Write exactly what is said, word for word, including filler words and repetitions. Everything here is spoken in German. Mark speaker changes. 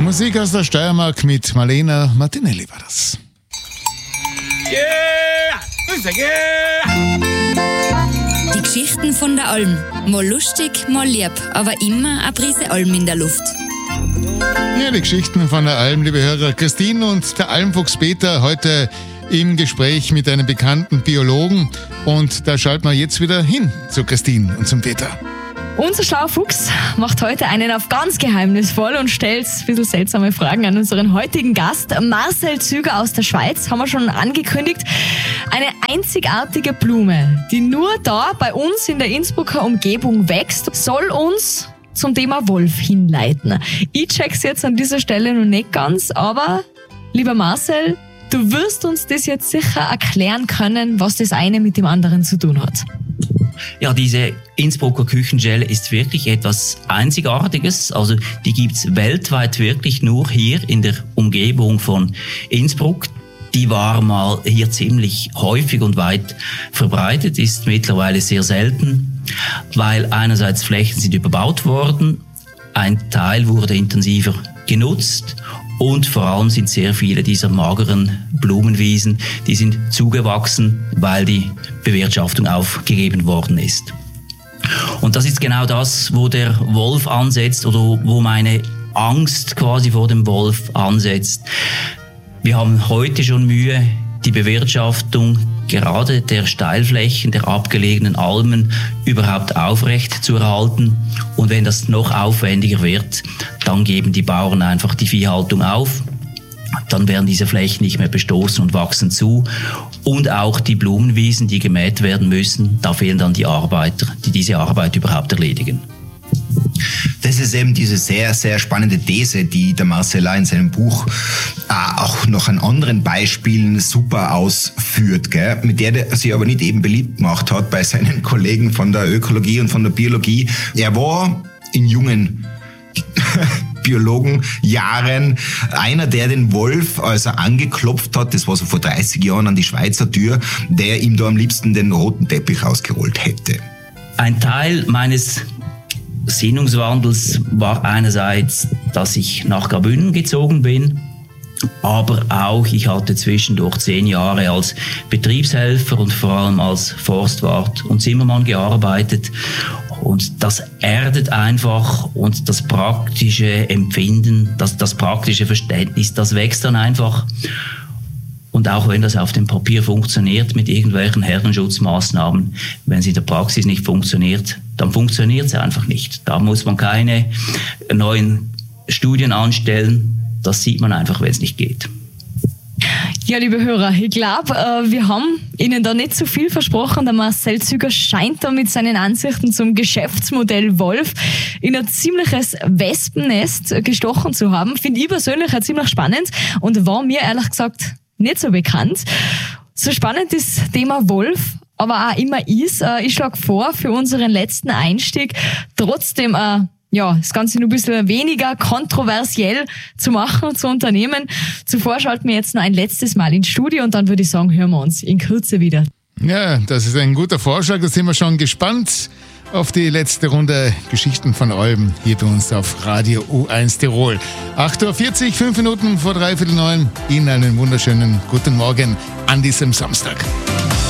Speaker 1: Musik aus der Steiermark mit Marlena Martinelli war das.
Speaker 2: Yeah! Yeah!
Speaker 3: Die Geschichten von der Alm. Mal lustig, mal lieb, aber immer eine Prise Alm in der Luft.
Speaker 1: Ja, die Geschichten von der Alm, liebe Hörer. Christine und der Almfuchs Peter heute im Gespräch mit einem bekannten Biologen. Und da schalten wir jetzt wieder hin zu Christine und zum Peter.
Speaker 4: Unser schlauer Fuchs macht heute einen auf ganz geheimnisvoll und stellt ein bisschen seltsame Fragen an unseren heutigen Gast. Marcel Züger aus der Schweiz, haben wir schon angekündigt. Eine einzigartige Blume, die nur da bei uns in der Innsbrucker Umgebung wächst, soll uns zum Thema Wolf hinleiten. Ich check's jetzt an dieser Stelle noch nicht ganz, aber lieber Marcel, du wirst uns das jetzt sicher erklären können, was das eine mit dem anderen zu tun hat.
Speaker 5: Ja, diese Innsbrucker Küchenschelle ist wirklich etwas Einzigartiges. Also die gibt's weltweit wirklich nur hier in der Umgebung von Innsbruck. Die war mal hier ziemlich häufig und weit verbreitet, ist mittlerweile sehr selten, weil einerseits Flächen sind überbaut worden, ein Teil wurde intensiver genutzt und vor allem sind sehr viele dieser mageren Blumenwiesen, die sind zugewachsen, weil die Bewirtschaftung aufgegeben worden ist. Und das ist genau das, wo der Wolf ansetzt oder wo meine Angst quasi vor dem Wolf ansetzt. Wir haben heute schon Mühe, die Bewirtschaftung gerade der Steilflächen, der abgelegenen Almen überhaupt aufrecht zu erhalten. Und wenn das noch aufwendiger wird, dann geben die Bauern einfach die Viehhaltung auf. Dann werden diese Flächen nicht mehr bestoßen und wachsen zu. Und auch die Blumenwiesen, die gemäht werden müssen, da fehlen dann die Arbeiter, die diese Arbeit überhaupt erledigen.
Speaker 6: Das ist eben diese sehr, sehr spannende These, die der Marcel in seinem Buch äh, auch noch an anderen Beispielen super ausführt, gell? Mit der er sich aber nicht eben beliebt gemacht hat bei seinen Kollegen von der Ökologie und von der Biologie. Er war in jungen Biologenjahren einer, der den Wolf, als er angeklopft hat, das war so vor dreißig Jahren an die Schweizer Tür, der ihm da am liebsten den roten Teppich ausgerollt hätte.
Speaker 5: Ein Teil meines Sinnungswandels war einerseits, dass ich nach Graubünden gezogen bin, aber auch ich hatte zwischendurch zehn Jahre als Betriebshelfer und vor allem als Forstwart und Zimmermann gearbeitet. Und das erdet einfach und das praktische Empfinden, das, das praktische Verständnis, das wächst dann einfach. Und auch wenn das auf dem Papier funktioniert mit irgendwelchen Herdenschutzmaßnahmen, wenn es in der Praxis nicht funktioniert, dann funktioniert es einfach nicht. Da muss man keine neuen Studien anstellen. Das sieht man einfach, wenn es nicht geht.
Speaker 4: Ja, liebe Hörer, ich glaube, wir haben Ihnen da nicht so viel versprochen. Der Marcel Züger scheint da mit seinen Ansichten zum Geschäftsmodell Wolf in ein ziemliches Wespennest gestochen zu haben. Finde ich persönlich auch ziemlich spannend und war mir ehrlich gesagt nicht so bekannt. So spannend ist das Thema Wolf, aber auch immer ist. Ich schlage vor, für unseren letzten Einstieg trotzdem äh, ja, das Ganze nur ein bisschen weniger kontroversiell zu machen, zu unternehmen. Zuvor schalten wir jetzt noch ein letztes Mal ins Studio und dann würde ich sagen, hören wir uns in Kürze wieder.
Speaker 1: Ja, das ist ein guter Vorschlag. Da sind wir schon gespannt auf die letzte Runde Geschichten von Alm hier bei uns auf Radio U eins Tirol. acht Uhr vierzig, fünf Minuten vor dreiviertel neun. Ihnen einen wunderschönen guten Morgen an diesem Samstag.